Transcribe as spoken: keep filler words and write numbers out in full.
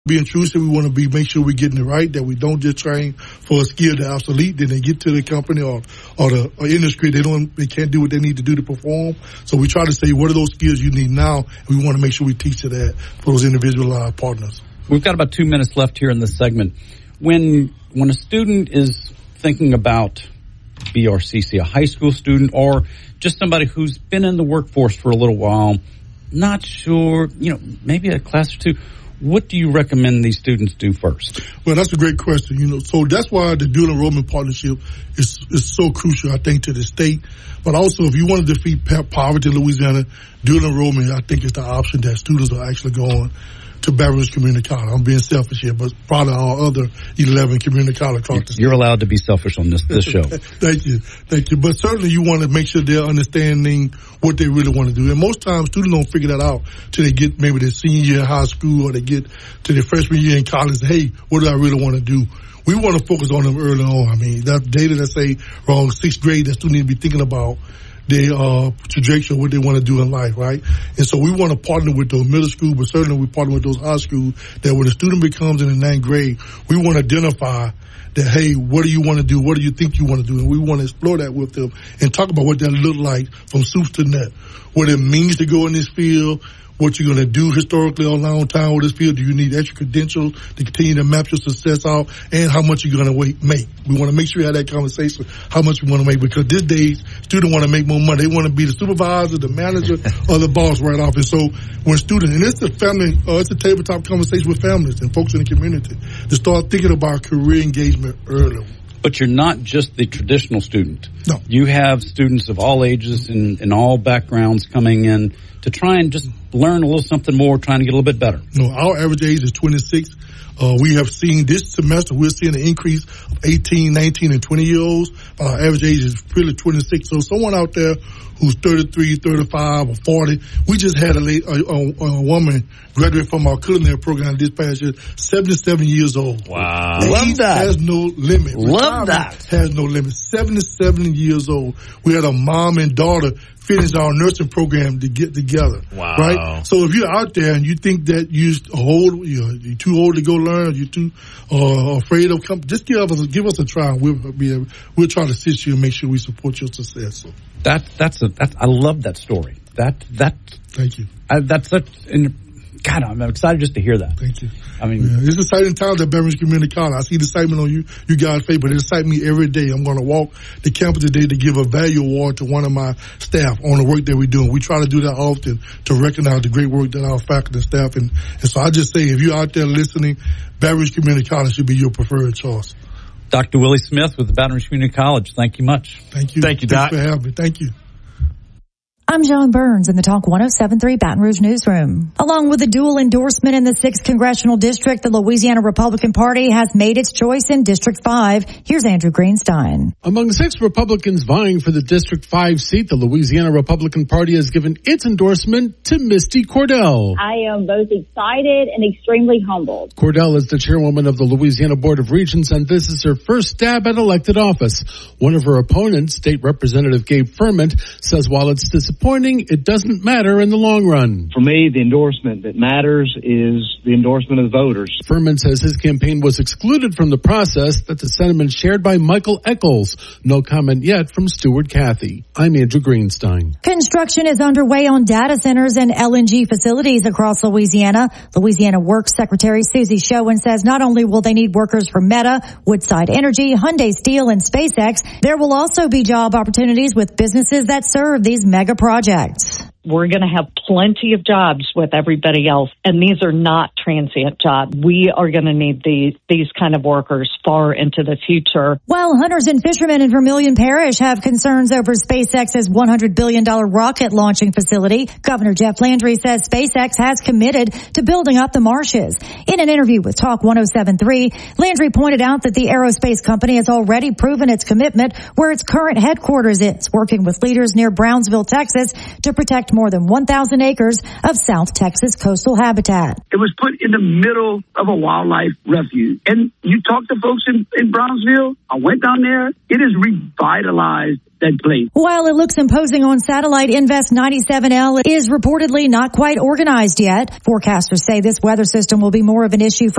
be intrusive. We want to be make sure we're getting it right, that we don't just train for a skill that's obsolete. Then they get to the company or or the or industry, they don't they can't do what they need to do to perform. So we try to say, what are those skills you need now? And we want to make sure we teach you that for those individual uh, partners. We've got about two minutes left here in this segment. When when a student is thinking about B R C C, a high school student or just somebody who's been in the workforce for a little while, not sure, you know, maybe a class or two, what do you recommend these students do first? Well, that's a great question. You know, so that's why the dual enrollment partnership is is so crucial, I think, to the state. But also, if you want to defeat poverty in Louisiana, dual enrollment, I think, is the option that students are actually going to Baton Rouge Community College. I'm being selfish here, but probably our other eleven community colleges across the state. You're allowed to be selfish on this this show. Thank you. Thank you. But certainly you want to make sure they're understanding what they really want to do. And most times students don't figure that out till they get maybe their senior year in high school or they get to their freshman year in college. Hey, what do I really want to do? We want to focus on them early on. I mean, that data that say wrong sixth grade, that students need to be thinking about their uh, trajectory, what they want to do in life, right? And so we want to partner with those middle school, but certainly we partner with those high school, that when a student becomes in the ninth grade, we want to identify that, hey, what do you want to do? What do you think you want to do? And we want to explore that with them and talk about what that look like from soup to nut, what it means to go in this field, what you're going to do historically a long time with this field. Do you need extra credentials to continue to map your success out, and how much you're going to make? We want to make sure we have that conversation, how much we want to make, because these days, students want to make more money. They want to be the supervisor, the manager, or the boss right off. And so when students, and it's a family, uh, it's a tabletop conversation with families and folks in the community to start thinking about career engagement early. But you're not just the traditional student. No. You have students of all ages and, and all backgrounds coming in to try and just learn a little something more, trying to get a little bit better. No, our average age is twenty-six. Uh, we have seen this semester, we're seeing an increase of eighteen, nineteen, and twenty year olds. But our average age is really twenty-six. So someone out there who's thirty-three, thirty-five, or forty, we just had a, a, a, a woman graduate from our culinary program this past year, seventy-seven years old. Wow. Age Love that. has no limit. Love that. Has no limit. seventy-seven years old. We had a mom and daughter finish our nursing program to get together. Wow. Right? So if you're out there and you think that you're old, you're, you're too old to go learn, you're too uh, afraid of come, just give us a, give us a try. We'll be able, we'll try to assist you and make sure we support your success. So. That that's a that I love that story. That that thank you. I, that's such. And God, I'm excited just to hear that. Thank you. I mean, yeah, it's exciting times at Baton Rouge Community College. I see the excitement on you, you guys' face, but it excites me every day. I'm going to walk the campus today to give a value award to one of my staff on the work that we're doing. We try to do that often to recognize the great work that our faculty and staff, and, and so I just say, if you're out there listening, Baton Rouge Community College should be your preferred choice. Doctor Willie Smith with the Baton Rouge Community College. Thank you much. Thank you. Thank you, Doc. Thanks for having me. Thank you. I'm John Burns in the Talk one oh seven point three Baton Rouge Newsroom. Along with a dual endorsement in the sixth Congressional District, the Louisiana Republican Party has made its choice in District five. Here's Andrew Greenstein. Among six Republicans vying for the District five seat, the Louisiana Republican Party has given its endorsement to Misty Cordell. I am both excited and extremely humbled. Cordell is the chairwoman of the Louisiana Board of Regents, and this is her first stab at elected office. One of her opponents, State Representative Gabe Ferment, says while it's disappointing, it doesn't matter in the long run. For me, the endorsement that matters is the endorsement of the voters. Ferment says his campaign was excluded from the process. That's a sentiment shared by Michael Eccles. No comment yet from Stuart Cathy. I'm Andrew Greenstein. Construction is underway on data centers and L N G facilities across Louisiana. Louisiana Works Secretary Susie Schoen says not only will they need workers for Meta, Woodside Energy, Hyundai Steel, and SpaceX, there will also be job opportunities with businesses that serve these mega projects. Projects. We're going to have plenty of jobs with everybody else, and these are not transient jobs. We are going to need these these kind of workers far into the future. While hunters and fishermen in Vermilion Parish have concerns over SpaceX's one hundred billion dollars rocket launching facility, Governor Jeff Landry says SpaceX has committed to building up the marshes. In an interview with Talk one oh seven point three, Landry pointed out that the aerospace company has already proven its commitment where its current headquarters is, working with leaders near Brownsville, Texas, to protect more than one thousand acres of South Texas coastal habitat. It was put in the middle of a wildlife refuge. And you talk to folks in, in Brownsville, I went down there, it is revitalized that place. While it looks imposing on satellite, Invest ninety-seven L is reportedly not quite organized yet. Forecasters say this weather system will be more of an issue for